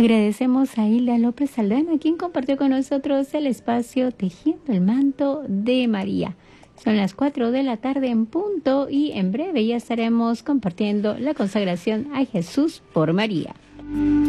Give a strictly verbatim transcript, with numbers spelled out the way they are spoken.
Agradecemos a Hilda López Aldana, quien compartió con nosotros el espacio Tejiendo el Manto de María. Son las cuatro de la tarde en punto y en breve ya estaremos compartiendo la consagración a Jesús por María.